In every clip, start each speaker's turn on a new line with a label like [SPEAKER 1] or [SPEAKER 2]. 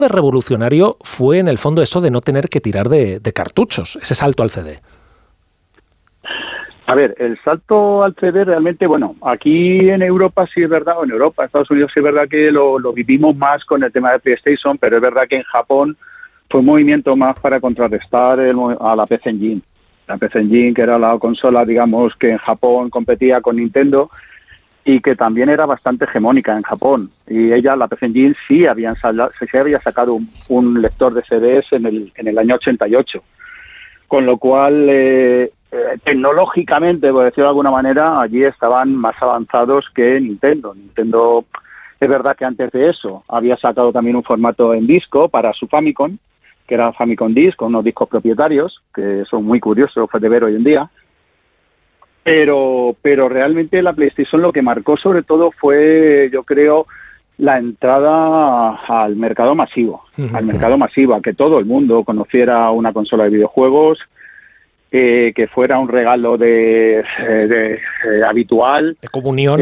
[SPEAKER 1] de revolucionario fue en el fondo eso de no tener que tirar de cartuchos, ese salto al CD.
[SPEAKER 2] A ver, el salto al CD realmente, bueno, aquí en Europa sí es verdad, o en Europa, Estados Unidos sí es verdad que lo vivimos más con el tema de PlayStation, pero es verdad que en Japón fue un movimiento más para contrarrestar a la PC Engine. La PC Engine, que era la consola, digamos, que en Japón competía con Nintendo y que también era bastante hegemónica en Japón. Y ella, la PC Engine, sí se había sacado un lector de CDs en el año 88. Con lo cual, tecnológicamente, por decirlo de alguna manera, allí estaban más avanzados que Nintendo. Nintendo, es verdad que antes de eso había sacado también un formato en disco para su Famicom, que era Famicom Disc, con unos discos propietarios, que son muy curiosos de ver hoy en día. Pero realmente la PlayStation lo que marcó sobre todo fue, yo creo, la entrada al mercado masivo, a que todo el mundo conociera una consola de videojuegos, que fuera un regalo de habitual.
[SPEAKER 1] De comunión.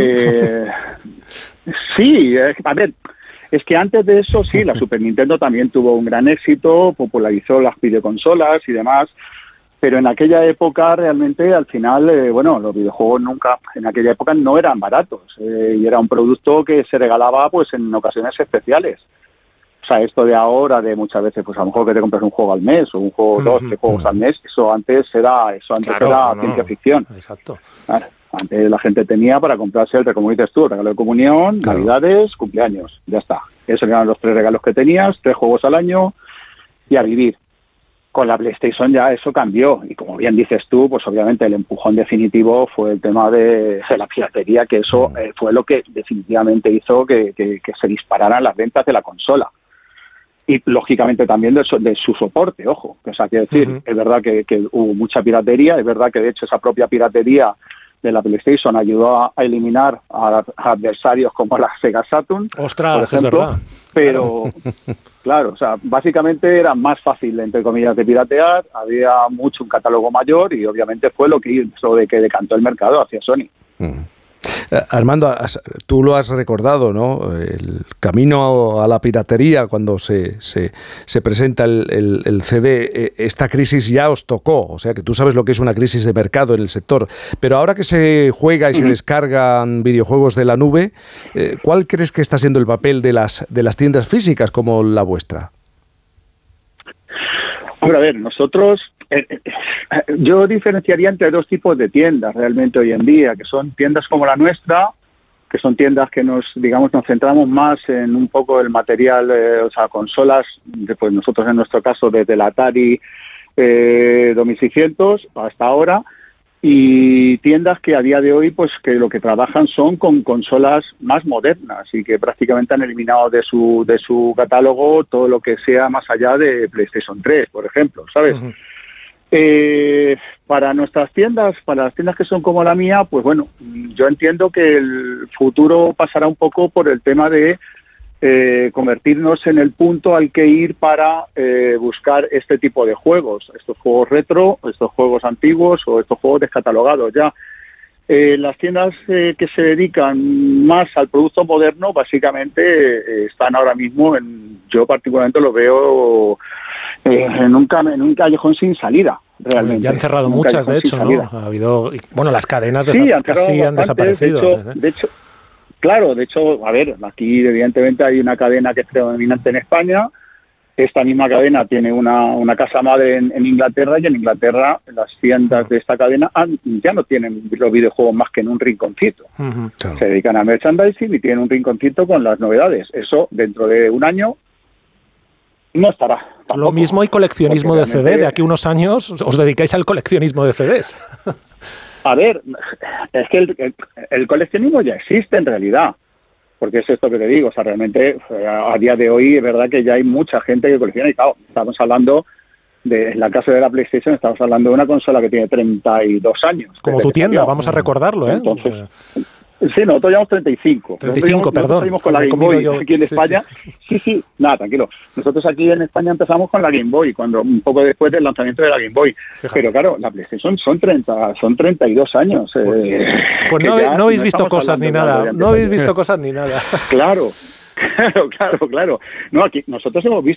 [SPEAKER 2] Sí, a ver, es que antes de eso sí, la Super Nintendo también tuvo un gran éxito, popularizó las videoconsolas y demás, pero en aquella época realmente al final, los videojuegos en aquella época no eran baratos, y era un producto que se regalaba pues en ocasiones especiales. O sea, esto de ahora, de muchas veces, pues a lo mejor que te compras un juego al mes o un juego, 2, 3 juegos al mes, eso antes era ciencia ficción.
[SPEAKER 1] Exacto.
[SPEAKER 2] Claro, antes la gente tenía para comprarse, como dices tú, el regalo de comunión, claro, Navidades, cumpleaños, ya está. Esos eran los 3 regalos que tenías, 3 juegos al año y a vivir. Con la PlayStation ya eso cambió y como bien dices tú, pues obviamente el empujón definitivo fue el tema de la piratería, que eso fue lo que definitivamente hizo que se dispararan las ventas de la consola. Y lógicamente también de su soporte, ojo. O sea, quiero decir, es verdad que hubo mucha piratería, es verdad que de hecho esa propia piratería de la PlayStation ayudó a eliminar a adversarios como la Sega Saturn,
[SPEAKER 1] ¡ostras!,
[SPEAKER 2] por ejemplo,
[SPEAKER 1] es verdad.
[SPEAKER 2] pero claro, o sea, básicamente era más fácil, entre comillas, de piratear, había un catálogo mayor y obviamente fue lo que hizo de que decantó el mercado hacia Sony.
[SPEAKER 3] Armando, tú lo has recordado, ¿no? El camino a la piratería cuando se presenta el CD, esta crisis ya os tocó, o sea que tú sabes lo que es una crisis de mercado en el sector, pero ahora que se juega y se descargan videojuegos de la nube, ¿cuál crees que está siendo el papel de las tiendas físicas como la vuestra?
[SPEAKER 2] Hombre, a ver, nosotros... yo diferenciaría entre 2 tipos de tiendas realmente hoy en día, que son tiendas como la nuestra, que son tiendas que nos centramos más en un poco el material, o sea, consolas, pues nosotros en nuestro caso desde la Atari 2600 hasta ahora, y tiendas que a día de hoy pues que lo que trabajan son con consolas más modernas y que prácticamente han eliminado de su catálogo todo lo que sea más allá de PlayStation 3, por ejemplo, ¿sabes? Para nuestras tiendas, para las tiendas que son como la mía, pues bueno, yo entiendo que el futuro pasará un poco por el tema de convertirnos en el punto al que ir para buscar este tipo de juegos, estos juegos retro, estos juegos antiguos o estos juegos descatalogados ya. Las tiendas que se dedican más al producto moderno básicamente están ahora mismo, yo particularmente lo veo en un callejón sin salida, realmente.
[SPEAKER 1] Ya han cerrado muchas, de hecho, ¿no? Ha habido, las cadenas casi han desaparecido.
[SPEAKER 2] De hecho, claro, a ver, aquí evidentemente hay una cadena que es predominante en España. Esta misma cadena tiene una casa madre en Inglaterra, y en Inglaterra las tiendas de esta cadena ya no tienen los videojuegos más que en un rinconcito. Claro. Se dedican a merchandising y tienen un rinconcito con las novedades. Eso dentro de un año no estará. Tampoco.
[SPEAKER 1] Lo mismo hay coleccionismo de CD. De aquí a unos años os dedicáis al coleccionismo de CDs.
[SPEAKER 2] A ver, es que el coleccionismo ya existe en realidad. Porque es esto que te digo, o sea, realmente a día de hoy es verdad que ya hay mucha gente que colecciona y claro, estamos hablando en la casa de la PlayStation, estamos hablando de una consola que tiene 32 años.
[SPEAKER 1] Como tu tienda, vamos a recordarlo, ¿eh?
[SPEAKER 2] Entonces, sí, nosotros llevamos 35.
[SPEAKER 1] 35, perdón.
[SPEAKER 2] Nosotros salimos con la Game Boy aquí en España. Sí, nada, tranquilo. Nosotros aquí en España empezamos con la Game Boy, un poco después del lanzamiento de la Game Boy. Fíjate. Pero claro, la PlayStation son 32 años.
[SPEAKER 1] Pues no habéis visto cosas ni nada. No habéis visto cosas ni nada.
[SPEAKER 2] Claro. No, aquí nosotros hemos